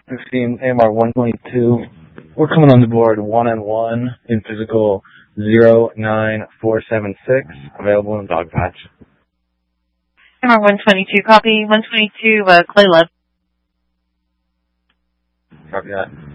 16 AMR 122. We're coming on the board 1-1 in physical 09476, available in Dog Patch. AMR 122, copy. 122, Clay Love. Copy that.